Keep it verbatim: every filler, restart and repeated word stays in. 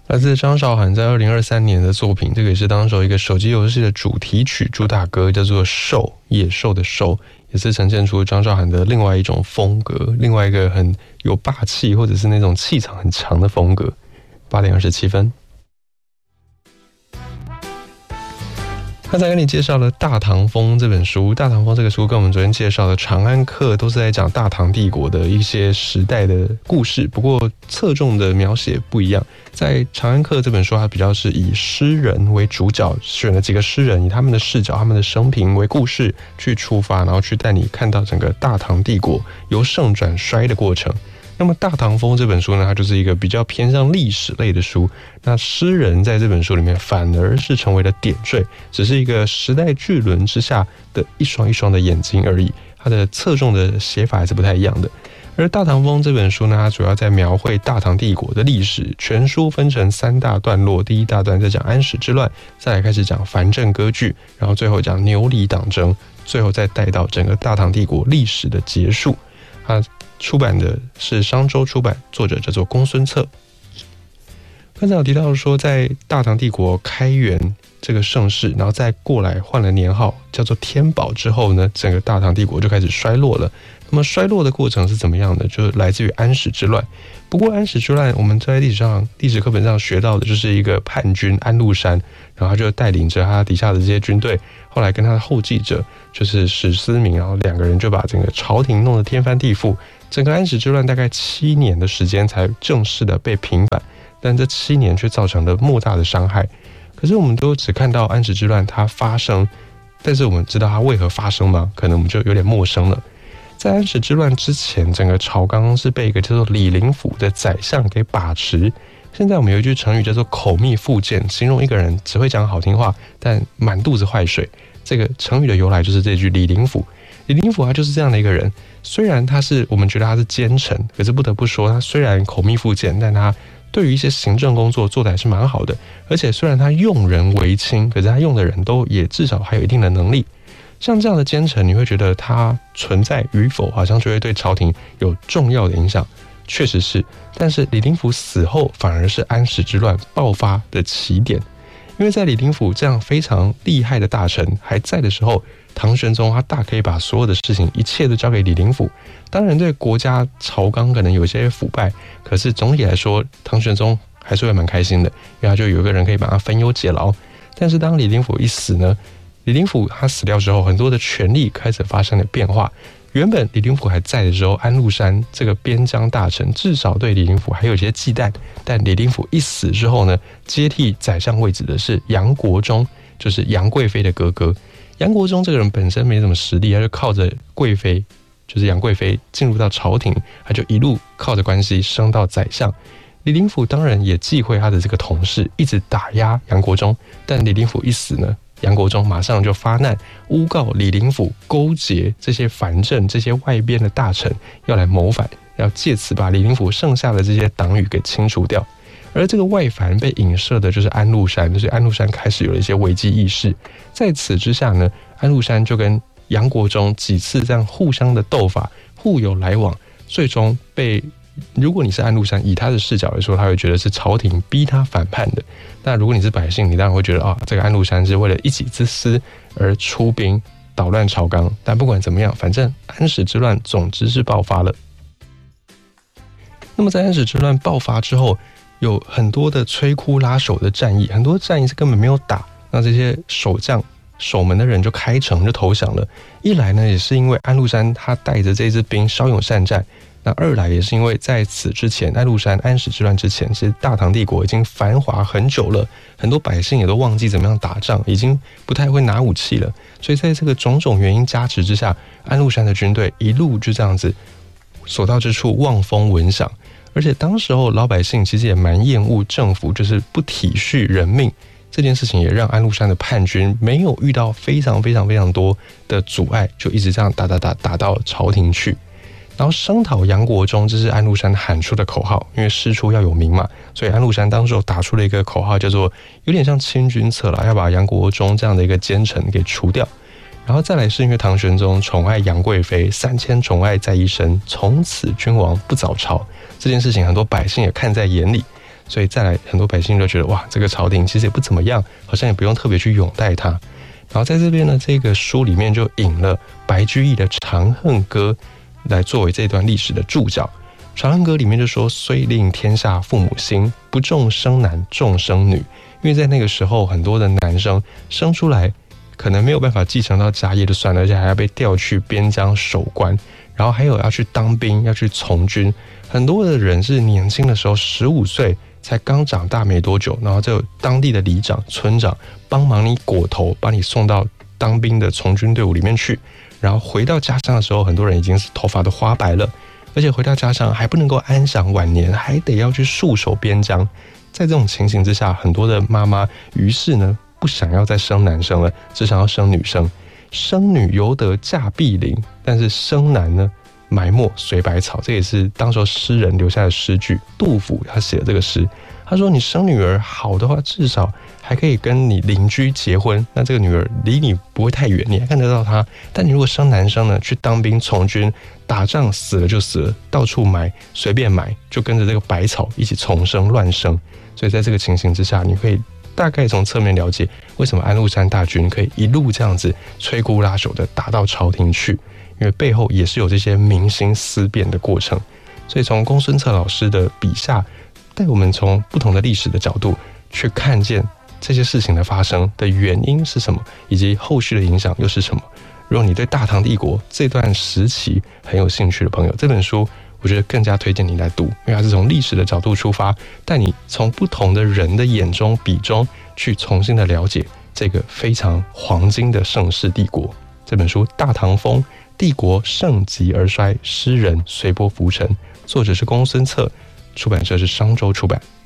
来自张韶涵在二零二三年的作品，这个也是当时一个手机游戏的主题曲，主打歌叫做《兽》，野兽的兽，也是呈现出张韶涵的另外一种风格，另外一个很有霸气或者是那种气场很强的风格。八点二十七分。刚才跟你介绍了《大唐风》这本书，《大唐风》这个书跟我们昨天介绍的《长安客》都是在讲大唐帝国的一些时代的故事，不过侧重的描写不一样。在《长安客》这本书，它比较是以诗人为主角，选了几个诗人，以他们的视角、他们的生平为故事去出发，然后去带你看到整个大唐帝国由盛转衰的过程。那么《大唐风》这本书呢，它就是一个比较偏向历史类的书。那诗人在这本书里面反而是成为了点缀，只是一个时代巨轮之下的一双一双的眼睛而已。它的侧重的写法还是不太一样的。而《大唐风》这本书呢，它主要在描绘大唐帝国的历史，全书分成三大段落。第一大段在讲安史之乱，再来开始讲藩镇割据，然后最后讲牛李党争，最后再带到整个大唐帝国历史的结束。它出版的是商周出版，作者叫做公孙策。刚才有提到说，在大唐帝国开元这个盛世，然后再过来换了年号叫做天宝之后呢，整个大唐帝国就开始衰落了。那么衰落的过程是怎么样的？就是来自于安史之乱。不过安史之乱我们在历史上历史课本上学到的就是一个叛军安禄山，然后他就带领着他底下的这些军队，后来跟他的后继者就是史思明，然后两个人就把整个朝廷弄得天翻地覆。整个安史之乱大概七年的时间才正式的被平反，但这七年却造成了莫大的伤害。可是我们都只看到安史之乱它发生，但是我们知道它为何发生吗？可能我们就有点陌生了。在安史之乱之前，整个朝纲是被一个叫做李林甫的宰相给把持。现在我们有一句成语叫做口蜜腹剑，形容一个人只会讲好听话，但满肚子坏水。这个成语的由来就是这句李林甫。李林甫他就是这样的一个人，虽然他是我们觉得他是奸臣，可是不得不说，他虽然口蜜腹剑，但他对于一些行政工作做得还是蛮好的。而且虽然他用人为亲，可是他用的人都也至少还有一定的能力。像这样的奸臣，你会觉得他存在与否，好像就会对朝廷有重要的影响。确实是，但是李林甫死后，反而是安史之乱爆发的起点。因为在李林甫这样非常厉害的大臣还在的时候，唐玄宗他大可以把所有的事情一切都交给李林甫。当然对国家朝纲可能有些腐败，可是总体来说唐玄宗还是会蛮开心的，因为他就有一个人可以帮他分忧解劳。但是当李林甫一死呢，李林甫他死掉之后，很多的权力开始发生了变化。原本李林甫还在的时候，安禄山这个边疆大臣至少对李林甫还有一些忌惮，但李林甫一死之后呢，接替宰相位置的是杨国忠，就是杨贵妃的哥哥。杨国忠这个人本身没什么实力，他就靠着贵妃，就是杨贵妃进入到朝廷，他就一路靠着关系升到宰相。李林甫当然也忌讳他的这个同事，一直打压杨国忠，但李林甫一死呢，杨国忠马上就发难，诬告李林甫勾结这些藩镇、这些外边的大臣，要来谋反，要借此把李林甫剩下的这些党羽给清除掉。而这个外藩被影射的就是安禄山，就是安禄山开始有了一些危机意识。在此之下呢，安禄山就跟杨国忠几次这样互相的斗法，互有来往，最终被，如果你是安禄山，以他的视角来说，他会觉得是朝廷逼他反叛的。那如果你是百姓，你当然会觉得啊，这个安禄山是为了一己之私而出兵捣乱朝纲。但不管怎么样，反正安史之乱总之是爆发了。那么在安史之乱爆发之后，有很多的摧枯拉手的战役，很多战役是根本没有打，那这些守将守门的人就开城就投降了。一来呢，也是因为安禄山他带着这支兵骁勇善战，那二来也是因为在此之前，安禄山安史之乱之前，其实大唐帝国已经繁华很久了，很多百姓也都忘记怎么样打仗，已经不太会拿武器了。所以在这个种种原因加持之下，安禄山的军队一路就这样子所到之处望风闻赏。而且当时候老百姓其实也蛮厌恶政府就是不体恤人命这件事情，也让安禄山的叛军没有遇到非常非常非常多的阻碍，就一直这样打打打打到朝廷去。然后声讨杨国忠，这是安禄山喊出的口号，因为师出要有名嘛，所以安禄山当时打出了一个口号，叫做有点像清君侧啦，要把杨国忠这样的一个奸臣给除掉。然后再来是因为唐玄宗宠爱杨贵妃，三千宠爱在一身，从此君王不早朝，这件事情很多百姓也看在眼里， 所以再来很多百姓就觉得哇，这个朝廷其实也不怎么样，好像也不用特别去拥戴他。然后在这边呢，这个书里面就引了白居易的《长恨歌》来作为这段历史的注脚。《长恨歌》里面就说：“虽令天下父母心，不重生男重生女。”因为在那个时候，很多的男生生出来可能没有办法继承到家业就算了，而且还要被调去边疆守关，然后还有要去当兵，要去从军。很多的人是年轻的时候十五岁才刚长大没多久，然后就有当地的里长、村长帮忙你裹头，把你送到当兵的从军队伍里面去。然后回到家乡的时候，很多人已经是头发都花白了，而且回到家乡还不能够安享晚年，还得要去戍守边疆。在这种情形之下，很多的妈妈于是呢不想要再生男生了，只想要生女生。生女犹得嫁碧林，但是生男呢埋没随百草。这也是当时候诗人留下的诗句。杜甫他写的这个诗，他说你生女儿好的话，至少还可以跟你邻居结婚，那这个女儿离你不会太远，你还看得到她。但你如果生男生呢，去当兵从军打仗，死了就死了，到处埋，随便埋，就跟着这个百草一起重生乱生。所以在这个情形之下，你可以大概从侧面了解为什么安禄山大军可以一路这样子摧枯拉朽的打到朝廷去，因为背后也是有这些民心思变的过程。所以从公孙策老师的笔下，带我们从不同的历史的角度去看见这些事情的发生的原因是什么，以及后续的影响又是什么。如果你对大唐帝国这段时期很有兴趣的朋友，这本书我觉得更加推荐你来读，因为它是从历史的角度出发，带你从不同的人的眼中笔中去重新的了解这个非常黄金的盛世帝国。这本书《大唐风：帝国盛极而衰，诗人随波浮沉》，作者是公孙策，出版社是商周出版。